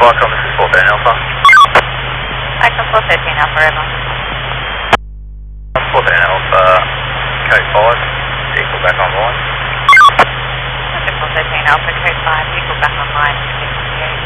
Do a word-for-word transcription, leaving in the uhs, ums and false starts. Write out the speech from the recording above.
Viacom, this is four thirteen Alpha. Viacom four thirteen Alpha, over. four thirteen Alpha, code five, vehicle back online. four thirteen Alpha, code five, vehicle back online.